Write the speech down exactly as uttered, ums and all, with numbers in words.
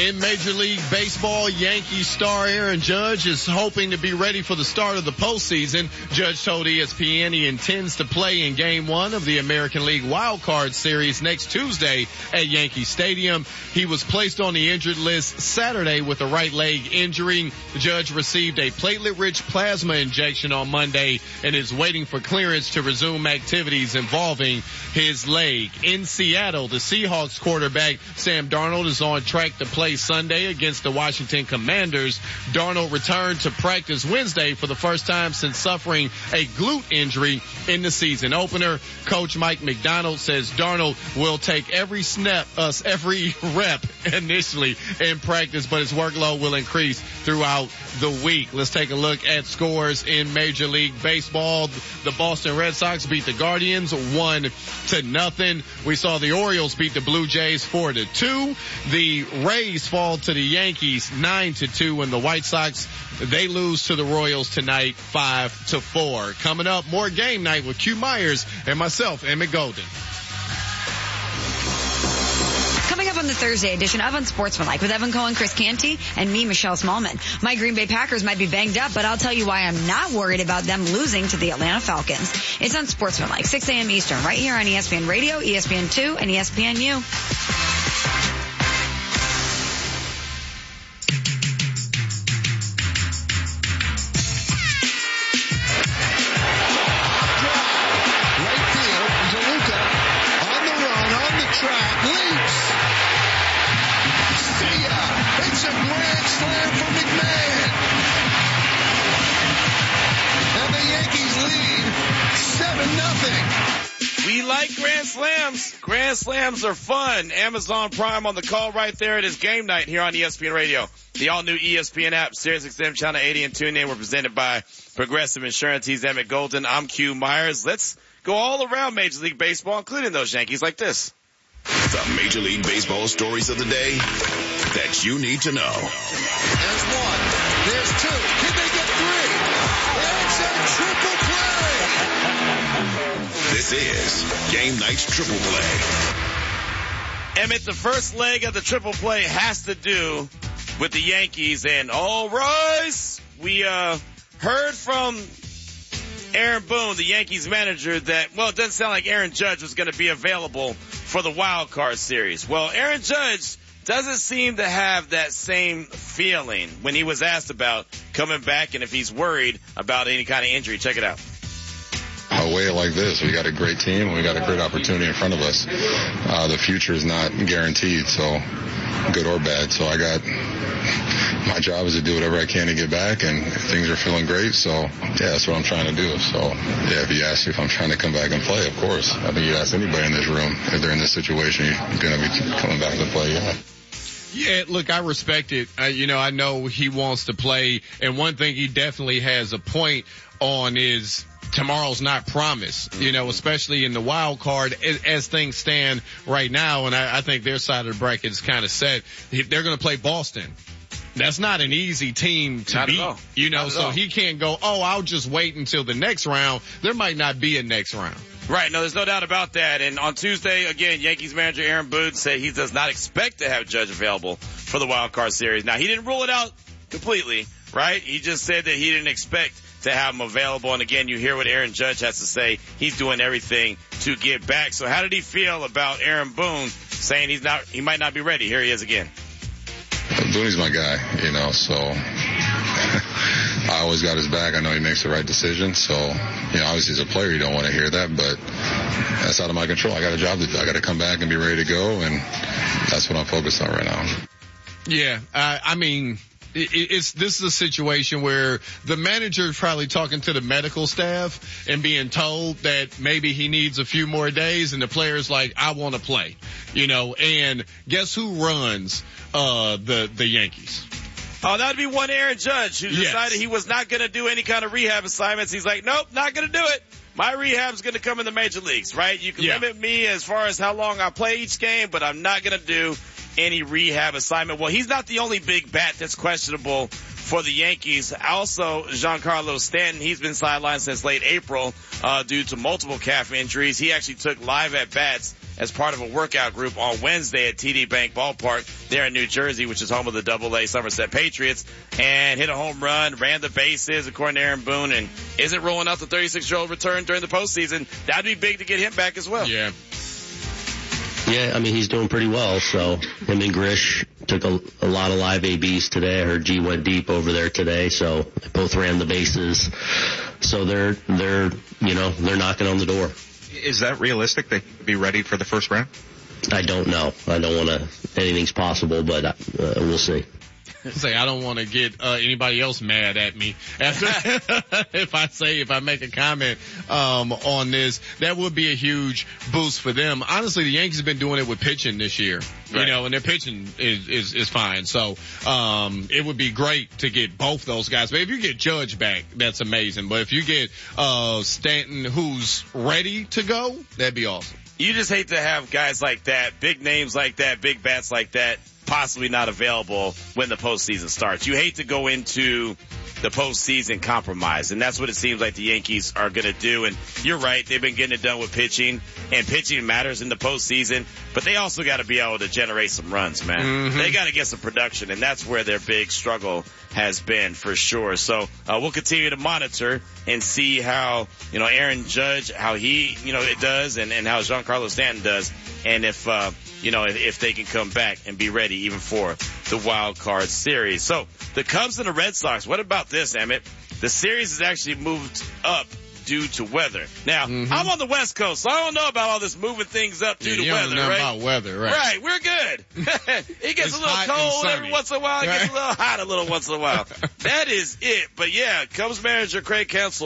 In Major League Baseball, Yankees star Aaron Judge is hoping to be ready for the start of the postseason. Judge told E S P N he intends to play in Game one of the American League Wild Card Series next Tuesday at Yankee Stadium. He was placed on the injured list Saturday with a right leg injury. Judge received a platelet-rich plasma injection on Monday and is waiting for clearance to resume activities involving his leg. In Seattle, the Seahawks quarterback Sam Darnold is on track to play Sunday against the Washington Commanders. Darnold returned to practice Wednesday for the first time since suffering a glute injury in the season opener. Coach Mike McDonald says Darnold will take every snap, uh, every rep initially in practice, but his workload will increase throughout the week. Let's take a look at scores in Major League Baseball. The Boston Red Sox beat the Guardians one to nothing. We saw the Orioles beat the Blue Jays four to two. The Rays fall to the Yankees nine to two, and the White Sox, they lose to the Royals tonight five to four. Coming up, more Game Night with Q Myers and myself, Emmett Golden. Coming up on the Thursday edition of Unsportsmanlike with Evan Cohen, Chris Canty, and me, Michelle Smallman. My Green Bay Packers might be banged up, but I'll tell you why I'm not worried about them losing to the Atlanta Falcons. It's Unsportsmanlike, six a.m. Eastern, right here on E S P N Radio, E S P N two, and E S P N U. We like Grand Slams. Grand Slams are fun. Amazon Prime on the call right there. It is Game Night here on E S P N Radio. The all-new E S P N app, Sirius X M Channel eighty and TuneIn. We're presented by Progressive Insurance. He's Emmett Golden. I'm Q Myers. Let's go all around Major League Baseball, including those Yankees like this. The Major League Baseball stories of the day that you need to know. There's one. There's two. Can they get three? It's a triple play. This is Game Night's Triple Play. Emmett, the first leg of the triple play has to do with the Yankees. And all rise. We uh heard from Aaron Boone, the Yankees manager, that, well, it doesn't sound like Aaron Judge was going to be available for the wild card series. Well, Aaron Judge doesn't seem to have that same feeling when he was asked about coming back and if he's worried about any kind of injury. Check it out. A way like this, we got a great team, we got a great opportunity in front of us. Uh, the future is not guaranteed, so good or bad. So I got, my job is to do whatever I can to get back, and things are feeling great. So yeah, that's what I'm trying to do. So yeah, if you ask me if I'm trying to come back and play, of course. I think you ask anybody in this room if they're in this situation, you're going to be coming back to play. Yeah. Yeah, look, I respect it. Uh, you know, I know he wants to play, and one thing he definitely has a point on is tomorrow's not promised, you know, especially in the wild card as, as things stand right now. And I, I think their side of the bracket is kind of set. They're going to play Boston. That's not an easy team to not beat, at all. you know, Not at so all. he can't go, oh, I'll just wait until the next round. There might not be a next round. Right, no, there's no doubt about that. And on Tuesday, again, Yankees manager Aaron Boone said he does not expect to have Judge available for the wild card series. Now, he didn't rule it out completely, right? He just said that he didn't expect to have him available. And again, you hear what Aaron Judge has to say. He's doing everything to get back. So how did he feel about Aaron Boone saying he's not, he might not be ready? Here he is again. Booney's my guy, you know, so I always got his back. I know he makes the right decision. So, you know, obviously as a player, you don't want to hear that, but that's out of my control. I got a job to do. I got to come back and be ready to go, and that's what I'm focused on right now. Yeah, uh, I mean, it, it's this is a situation where the manager is probably talking to the medical staff and being told that maybe he needs a few more days, and the player's like, I want to play, you know. And guess who runs uh the the Yankees? Oh, that would be one Aaron Judge who Yes. decided he was not going to do any kind of rehab assignments. He's like, nope, not going to do it. My rehab's going to come in the major leagues, right? You can Yeah. limit me as far as how long I play each game, but I'm not going to do any rehab assignment. Well, he's not the only big bat that's questionable for the Yankees. Also, Giancarlo Stanton, he's been sidelined since late April uh, due to multiple calf injuries. He actually took live at-bats as part of a workout group on Wednesday at T D Bank Ballpark there in New Jersey, which is home of the Double A Somerset Patriots, and hit a home run, ran the bases, according to Aaron Boone, and isn't rolling out the thirty-six-year-old return during the postseason. That'd be big to get him back as well. Yeah. Yeah, I mean, he's doing pretty well, so him and Grish took a, a lot of live A Bs today. I heard G went deep over there today, so they both ran the bases. So they're, they're, you know, they're knocking on the door. Is that realistic? They could be ready for the first round? I don't know. I don't want to, anything's possible, but uh, we'll see. Say I don't want to get uh, anybody else mad at me after if I say if I make a comment um on this. That would be a huge boost for them. Honestly, the Yankees have been doing it with pitching this year, right. You know, and their pitching is is is fine. So um it would be great to get both those guys. But if you get Judge back, that's amazing. But if you get uh Stanton, who's ready to go, that'd be awesome. You just hate to have guys like that, big names like that, big bats like that, possibly not available when the postseason starts. You hate to go into the postseason compromised, and that's what it seems like the Yankees are going to do. And you're right, they've been getting it done with pitching, and pitching matters in the postseason, but they also got to be able to generate some runs, man. Mm-hmm. They got to get some production, and that's where their big struggle has been for sure. So uh, we'll continue to monitor and see how, you know, Aaron Judge, how he, you know, it does, and, and how Giancarlo Stanton does, and if, uh, you know, if, if they can come back and be ready even for the wild card series. So the Cubs and the Red Sox, what about this, Emmett? The series has actually moved up due to weather. Now, mm-hmm. I'm on the West Coast, so I don't know about all this moving things up due yeah, to you weather, don't know right? about weather, right? Right, we're good. It gets it's a little cold every once in a while. It right. gets a little hot a little once in a while. That is it. But yeah, Cubs manager Craig Counsell